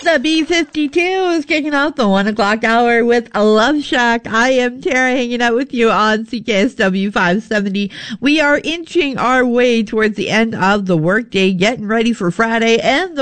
The B-52 is kicking off the 1 o'clock hour with a Love Shack. I am Tara, hanging out with you on CKSW 570. We are inching our way towards the end of the workday, getting ready for Friday and the